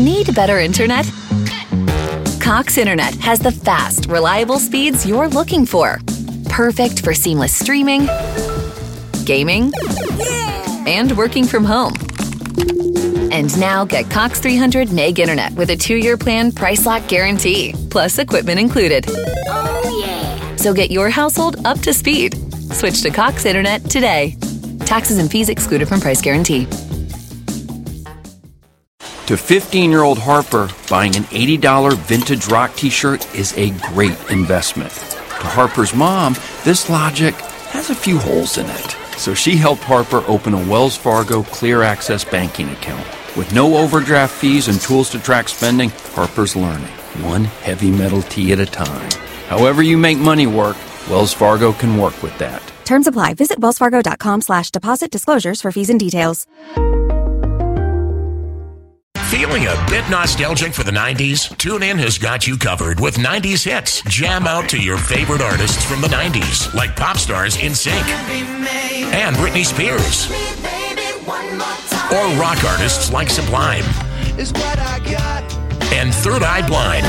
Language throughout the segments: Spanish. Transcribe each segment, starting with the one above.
Need better internet? Cox Internet has the fast, reliable speeds you're looking for. Perfect for seamless streaming, gaming, and working from home. And now get Cox 300 Meg Internet with a 2-year plan price lock guarantee, plus equipment included. Oh, yeah! So get your household up to speed. Switch to Cox Internet today. Taxes and fees excluded from price guarantee. To 15-year-old Harper, buying an $80 vintage rock t-shirt is a great investment. To Harper's mom, this logic has a few holes in it. So she helped Harper open a Wells Fargo Clear Access banking account. With no overdraft fees and tools to track spending, Harper's learning, one heavy metal tee at a time. However you make money work, Wells Fargo can work with that. Terms apply. Visit wellsfargo.com/deposit disclosures for fees and details. Feeling a bit nostalgic for the 90s? TuneIn has got you covered with 90s hits. Jam out to your favorite artists from the 90s, like pop stars NSYNC and Britney Spears. Or rock artists like Sublime and Third Eye Blind.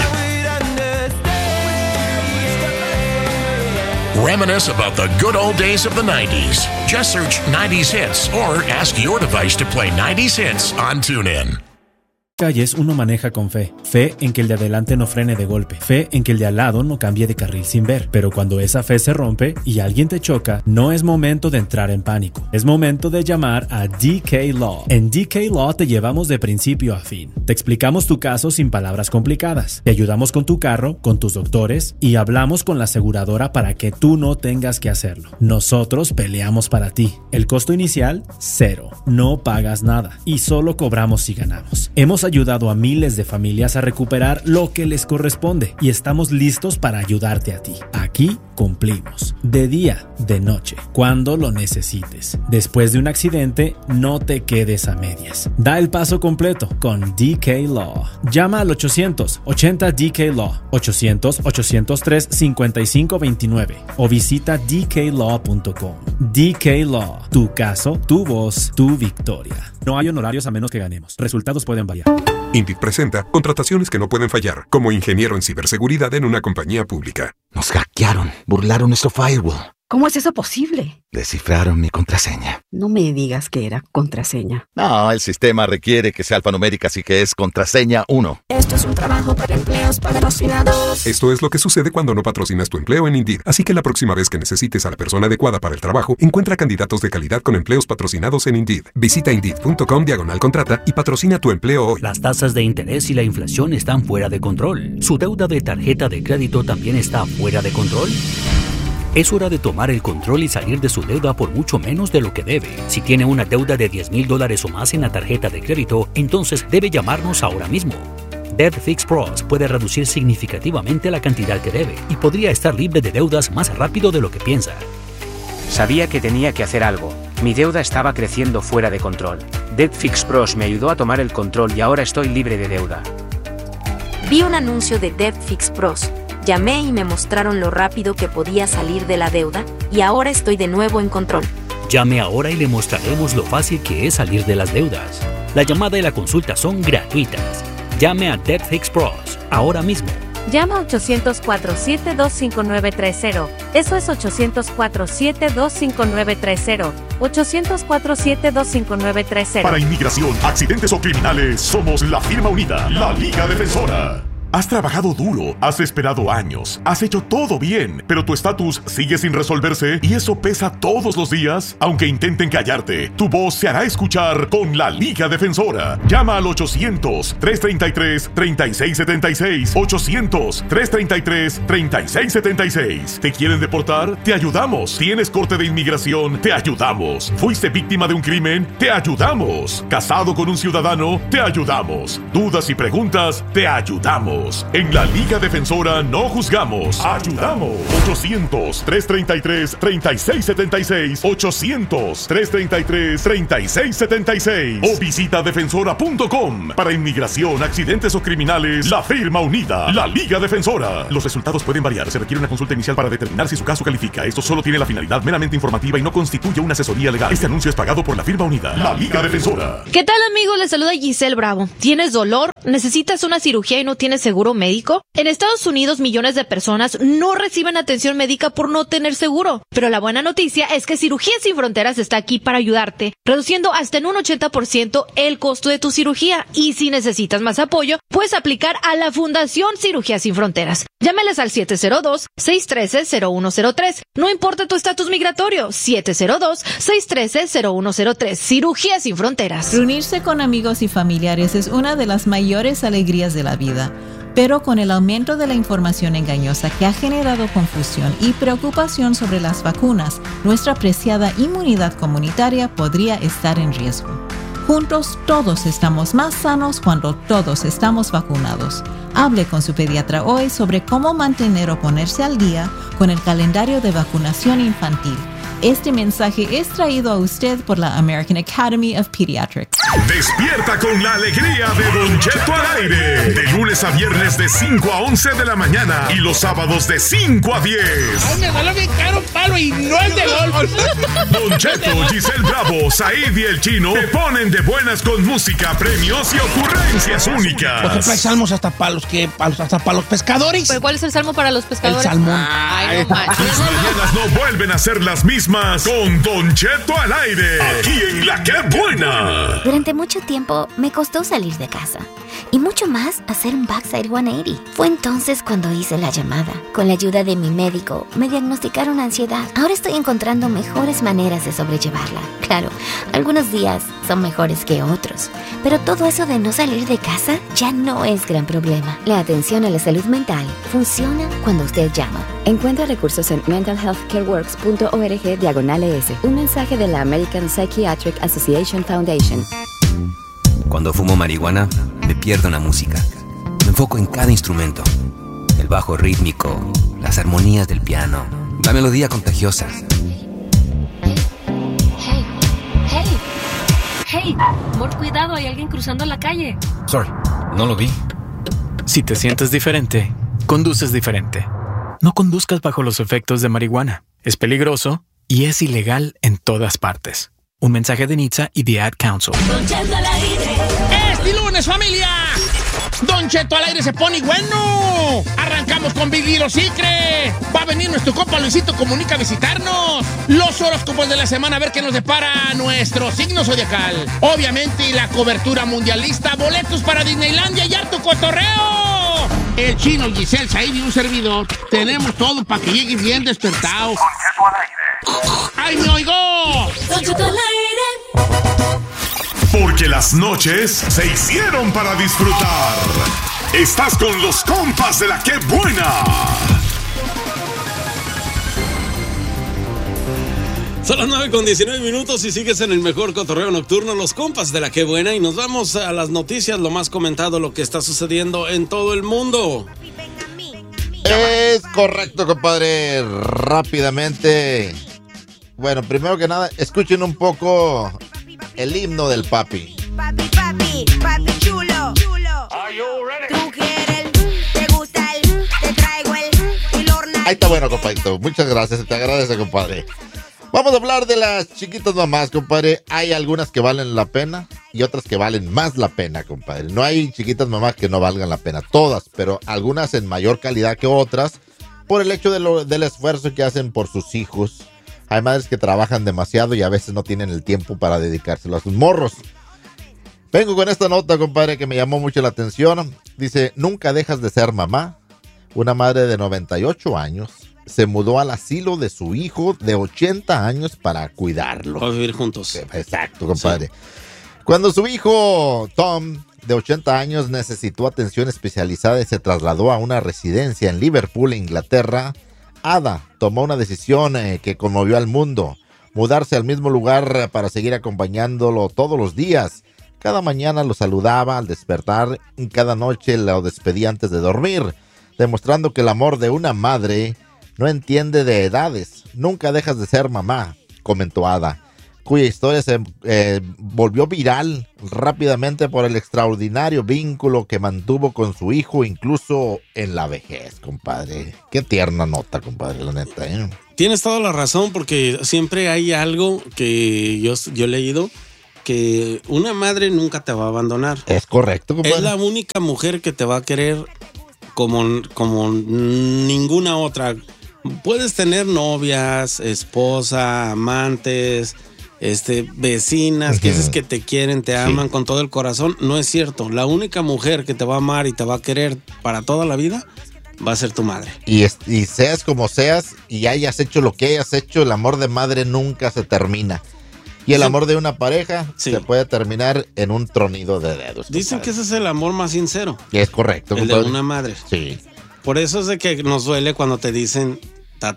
Reminisce about the good old days of the 90s. Just search 90s hits or ask your device to play 90s hits on TuneIn. Calles uno maneja con fe. Fe en que el de adelante no frene de golpe. Fe en que el de al lado no cambie de carril sin ver. Pero cuando esa fe se rompe y alguien te choca, no es momento de entrar en pánico. Es momento de llamar a DK Law. En DK Law te llevamos de principio a fin. Te explicamos tu caso sin palabras complicadas. Te ayudamos con tu carro, con tus doctores y hablamos con la aseguradora para que tú no tengas que hacerlo. Nosotros peleamos para ti. El costo inicial, 0. No pagas nada y solo cobramos si ganamos. Hemos ayudado a miles de familias a recuperar lo que les corresponde y estamos listos para ayudarte a ti. Aquí cumplimos. De día, de noche, cuando lo necesites. Después de un accidente, no te quedes a medias. Da el paso completo con DK Law. Llama al 800-80-DK-LAW, 800-803-5529 o visita dklaw.com. DK Law. Tu caso, tu voz, tu victoria. No hay honorarios a menos que ganemos. Resultados pueden variar. Indeed presenta contrataciones que no pueden fallar, como ingeniero en ciberseguridad en una compañía pública. Nos hackearon, burlaron nuestro firewall. ¿Cómo es eso posible? Descifraron mi contraseña. No me digas que era contraseña. No, el sistema requiere que sea alfanumérica, así que es contraseña 1. Esto es un trabajo para empleos patrocinados. Esto es lo que sucede cuando no patrocinas tu empleo en Indeed. Así que la próxima vez que necesites a la persona adecuada para el trabajo, encuentra candidatos de calidad con empleos patrocinados en Indeed. Visita Indeed.com/contrata y patrocina tu empleo hoy. Las tasas de interés y la inflación están fuera de control. ¿Su deuda de tarjeta de crédito también está fuera de control? Es hora de tomar el control y salir de su deuda por mucho menos de lo que debe. Si tiene una deuda de $10,000 o más en la tarjeta de crédito, entonces debe llamarnos ahora mismo. Debt Fix Pros puede reducir significativamente la cantidad que debe y podría estar libre de deudas más rápido de lo que piensa. Sabía que tenía que hacer algo. Mi deuda estaba creciendo fuera de control. Debt Fix Pros me ayudó a tomar el control y ahora estoy libre de deuda. Vi un anuncio de Debt Fix Pros. Llamé y me mostraron lo rápido que podía salir de la deuda y ahora estoy de nuevo en control. Llame ahora y le mostraremos lo fácil que es salir de las deudas. La llamada y la consulta son gratuitas. Llame a Debt Fix Pros ahora mismo. Llama a 800-472-5930. Eso es 800-472-5930. 800-472-5930. Para inmigración, accidentes o criminales, somos la firma unida, la Liga Defensora. Has trabajado duro, has esperado años, has hecho todo bien, pero tu estatus sigue sin resolverse y eso pesa todos los días. Aunque intenten callarte, tu voz se hará escuchar con la Liga Defensora. Llama al 800-333-3676. 800-333-3676. ¿Te quieren deportar? Te ayudamos. ¿Tienes corte de inmigración? Te ayudamos. ¿Fuiste víctima de un crimen? Te ayudamos. ¿Casado con un ciudadano? Te ayudamos. ¿Dudas y preguntas? Te ayudamos. En la Liga Defensora no juzgamos, ayudamos. 800-333-3676. 800-333-3676. O visita defensora.com. Para inmigración, accidentes o criminales, la firma unida, la Liga Defensora. Los resultados pueden variar. Se requiere una consulta inicial para determinar si su caso califica. Esto solo tiene la finalidad meramente informativa y no constituye una asesoría legal. Este anuncio es pagado por la firma unida, la Liga Defensora. ¿Qué tal, amigos? Les saluda Giselle Bravo. ¿Tienes dolor ¿Necesitas una cirugía y no tienes seguro médico? En Estados Unidos, millones de personas no reciben atención médica por no tener seguro. Pero la buena noticia es que Cirugías Sin Fronteras está aquí para ayudarte, reduciendo hasta en un 80% el costo de tu cirugía. Y si necesitas más apoyo, puedes aplicar a la Fundación Cirugías Sin Fronteras. Llámeles al 702-613-0103. No importa tu estatus migratorio, 702-613-0103. Cirugías Sin Fronteras. Reunirse con amigos y familiares es una de las mayores alegrías de la vida. Pero con el aumento de la información engañosa que ha generado confusión y preocupación sobre las vacunas, nuestra preciada inmunidad comunitaria podría estar en riesgo. Juntos todos estamos más sanos cuando todos estamos vacunados. Hable con su pediatra hoy sobre cómo mantener o ponerse al día con el calendario de vacunación infantil. Este mensaje es traído a usted por la American Academy of Pediatrics. Despierta con la alegría de Don Cheto al aire. De lunes a viernes de 5 a 11 de la mañana y los sábados de 5 a 10. Ay, me salió bien caro un palo y no el de golf. Don Cheto, Giselle Bravo, Said y el Chino te ponen de buenas con música, premios y ocurrencias únicas. Por ejemplo, hay salmos hasta para los pescadores. ¿Pero cuál es el salmo para los pescadores? El salmón. Ay, no manches. Tus mañanas no vuelven a ser las mismas con Don Cheto al aire. Aquí en La Que Buena. Durante mucho tiempo me costó salir de casa. Y mucho más hacer un backside 180. Fue entonces cuando hice la llamada. Con la ayuda de mi médico, me diagnosticaron ansiedad. Ahora estoy encontrando mejores maneras de sobrellevarla. Claro, algunos días son mejores que otros. Pero todo eso de no salir de casa ya no es gran problema. La atención a la salud mental funciona cuando usted llama. Encuentra recursos en mentalhealthcareworks.org/ES. Un mensaje de la American Psychiatric Association Foundation. Cuando fumo marihuana, me pierdo en la música. Me enfoco en cada instrumento. El bajo rítmico, las armonías del piano, la melodía contagiosa. Hey, amor, cuidado, hay alguien cruzando la calle. Sorry, no lo vi. Si te sientes diferente, conduces diferente. No conduzcas bajo los efectos de marihuana. Es peligroso y es ilegal en todas partes. Un mensaje de NHTSA y The Ad Council. Don Cheto al aire. ¡Este lunes, familia! Don Cheto al aire se pone bueno. Arrancamos con Big Little Secret. Va a venir nuestro compa Luisito Comunica a visitarnos. Los horóscopos de la semana, a ver qué nos depara nuestro signo zodiacal. Obviamente la cobertura mundialista, boletos para Disneylandia y harto cotorreo. El Chino, Giselle, Said y un servidor. Tenemos todo para que llegue bien despertado. Don Cheto al aire. ¡Ay, me oigo! Don Cheto al aire. Porque las noches se hicieron para disfrutar. Estás con los compas de La Que Buena. Son las 9:19 y sigues en el mejor cotorreo nocturno, los compas de La Que Buena, y nos vamos a las noticias, lo más comentado, lo que está sucediendo en todo el mundo. Es correcto, compadre. Rápidamente. Bueno, primero que nada, escuchen un poco el himno del papi. Papi, papi, papi chulo, chulo. Tú quieres, te gusta te traigo el horno. Ahí está bueno, compadrito. Muchas gracias, te agradece, compadre. Vamos a hablar de las chiquitas mamás, compadre. Hay algunas que valen la pena y otras que valen más la pena, compadre. No hay chiquitas mamás que no valgan la pena, todas, pero algunas en mayor calidad que otras por el hecho del esfuerzo que hacen por sus hijos. Hay madres que trabajan demasiado y a veces no tienen el tiempo para dedicárselo a sus morros. Vengo con esta nota, compadre, que me llamó mucho la atención. Dice, nunca dejas de ser mamá. Una madre de 98 años se mudó al asilo de su hijo de 80 años para cuidarlo. Para vivir juntos. Exacto, compadre. Sí. Cuando su hijo, Tom, de 80 años, necesitó atención especializada y se trasladó a una residencia en Liverpool, Inglaterra, Ada tomó una decisión que conmovió al mundo. Mudarse al mismo lugar para seguir acompañándolo todos los días. Cada mañana lo saludaba al despertar y cada noche lo despedía antes de dormir, demostrando que el amor de una madre no entiende de edades. Nunca dejas de ser mamá, comentó Ada, cuya historia se volvió viral rápidamente por el extraordinario vínculo que mantuvo con su hijo incluso en la vejez, compadre. Qué tierna nota, compadre, la neta, ¿eh? Tienes toda la razón, porque siempre hay algo que yo he leído que una madre nunca te va a abandonar. Es correcto, compadre. Es la única mujer que te va a querer como ninguna otra. Puedes tener novias, esposa, amantes, vecinas que dices que te quieren, te aman con todo el corazón. No es cierto. La única mujer que te va a amar y te va a querer para toda la vida va a ser tu madre. Y seas como seas y hayas hecho lo que hayas hecho, el amor de madre nunca se termina. Y el amor de una pareja se puede terminar en un tronido de dedos. Dicen que ese es el amor más sincero. Y es correcto, el compadre. de una madre. Sí. Por eso es de que nos duele cuando te dicen ta.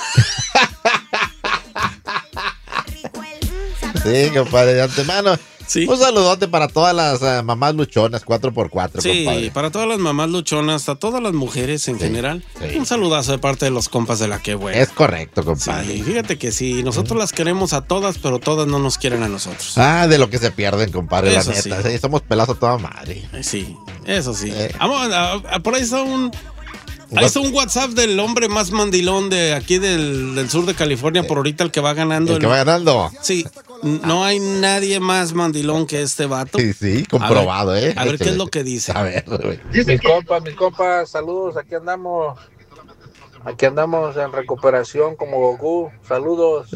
Sí, compadre, de antemano. Sí. Un saludote para todas las mamás luchonas, 4x4, sí, compadre. Para todas las mamás luchonas, a todas las mujeres en general. Sí. Un saludazo de parte de los compas de La Que Buena. Es correcto, compadre. Sí, fíjate que sí, nosotros las queremos a todas, pero todas no nos quieren a nosotros. De lo que se pierden, compadre, eso la neta. Sí. Sí, somos pelados a toda madre. Sí, eso sí. Vamos, por ahí está un WhatsApp del hombre más mandilón de aquí del sur de California, por ahorita el que va ganando. ¿El que va ganando? Sí. No hay nadie más mandilón que este vato. Sí, comprobado, A ver qué es lo que dice. A ver, güey. Mis compas, saludos, aquí andamos en recuperación como Goku, saludos.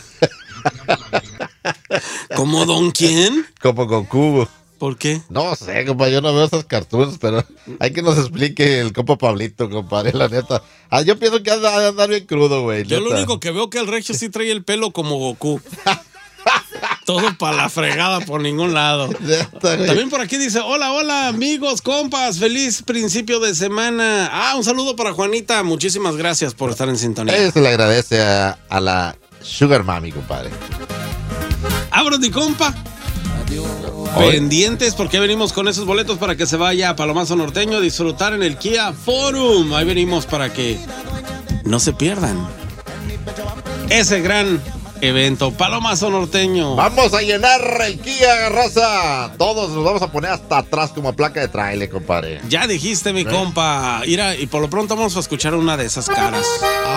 ¿Como Don quién? Como Goku. ¿Por qué? No sé, compa, yo no veo esos cartoons, pero hay que nos explique el compa Pablito, compadre, la neta. Yo pienso que anda a andar bien crudo, güey. Yo lo único que veo que el Regio sí trae el pelo como Goku. Todo para la fregada por ningún lado. También por aquí dice, hola amigos, compas, feliz principio de semana. Un saludo para Juanita, muchísimas gracias por estar en sintonía. Se le agradece a la Sugar Mami, compadre. Abro mi compa. Pendientes porque venimos con esos boletos para que se vaya a Palomazo Norteño a disfrutar en el Kia Forum. Ahí venimos para que no se pierdan ese gran evento, Palomazo Norteño. Vamos a llenar el Kia, raza. Todos nos vamos a poner hasta atrás como placa de trailer, compadre. Ya dijiste, mi compa. Mira, y por lo pronto vamos a escuchar una de esas caras.